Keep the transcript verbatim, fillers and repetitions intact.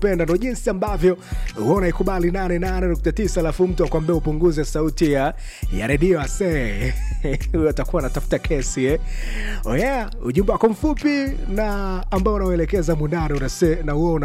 penda. Ndo jinsi ambavyo uona ikubali nane nane nukta tisa alafu mtu akwambia upunguze sauti ya, ya redio ase huyo atakuwa anatafuta kesi eh. Oh yeah, ujumbe wako mfupi na ambao unaoelekeza mundani unase na uona